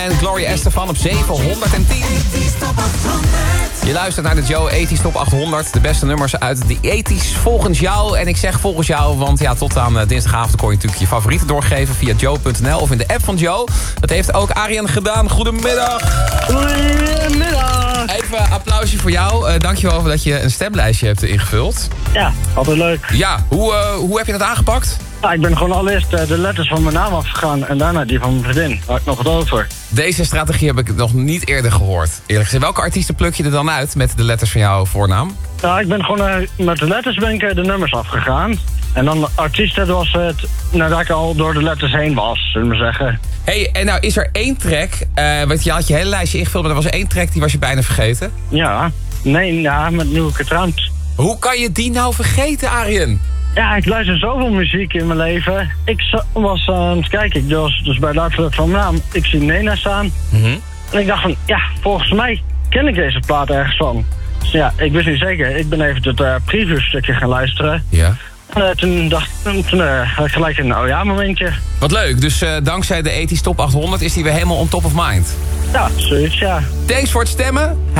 En Gloria Estefan op 710. Je luistert naar de Joe 80's Top 800. De beste nummers uit de 80's volgens jou. En ik zeg volgens jou, want ja, tot aan dinsdagavond kon je natuurlijk je favorieten doorgeven via joe.nl of in de app van Joe. Dat heeft ook Arjen gedaan. Goedemiddag. Goedemiddag. Even een applausje voor jou. Dankjewel dat je een stemlijstje hebt ingevuld. Ja, altijd leuk. Ja, hoe heb je dat aangepakt? Ja, ik ben gewoon allereerst de letters van mijn naam afgegaan en daarna die van mijn vriendin. Daar had ik nog wat over. Deze strategie heb ik nog niet eerder gehoord. Eerlijk gezegd, welke artiesten pluk je er dan uit met de letters van jouw voornaam? Ja, ik ben gewoon met de letters de nummers afgegaan. En dan de artiesten was het nadat ik al door de letters heen was, zullen we zeggen. Hey, en nou is er één track, want je had je hele lijstje ingevuld, maar er was één track die was je bijna vergeten. Ja, met Nieuwe Getrouwd. Hoe kan je die nou vergeten, Arjen? Ja, ik luister zoveel muziek in mijn leven. Ik was aan het kijken, ik was dus bij de uitvoering van mijn naam. Ik zie Nena staan. En ik dacht van, ja, volgens mij ken ik deze plaat ergens van. Dus ja, ik wist niet zeker. Ik ben even het previewstukje gaan luisteren. Ja. En toen had ik gelijk een momentje. Wat leuk, dus dankzij de 80's Top 800 is die weer helemaal on top of mind. Ja, zoiets, ja. Thanks voor het stemmen.